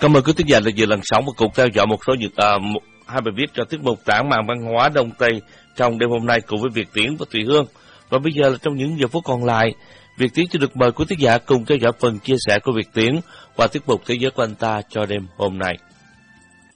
Cảm ơn quý thính giả đã dự làn sóng và cùng theo dõi một số hai bài viết cho tiết mục Tản mạn văn hóa Đông Tây trong đêm hôm nay cùng với Việt Tiến và Thùy Hương. Và bây giờ là trong những giờ phút còn lại, Việt Tiến sẽ được mời quý thính giả cùng theo dõi phần chia sẻ của Việt Tiến qua tiết mục Thế giới của anh ta cho đêm hôm nay.